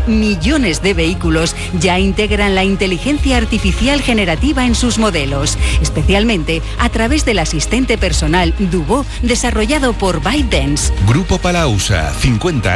millones de vehículos ya integran la inteligencia artificial generativa en sus modelos, especialmente a través del asistente personal Duo desarrollado por ByteDance. Grupo Palausa, 50